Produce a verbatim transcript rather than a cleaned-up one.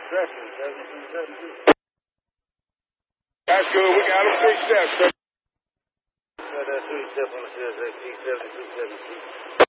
That's good. We got him fixed up, sir. Got that three step on the C S X T seventy-two seventy-two.